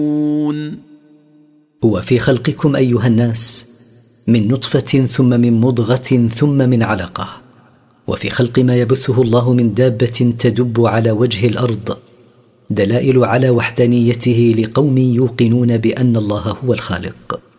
وفي خلقكم أيها الناس من نطفة ثم من مضغة ثم من علقة، وفي خلق ما يبثه الله من دابة تدب على وجه الأرض دلائل على وحدانيته لقوم يوقنون بأن الله هو الخالق.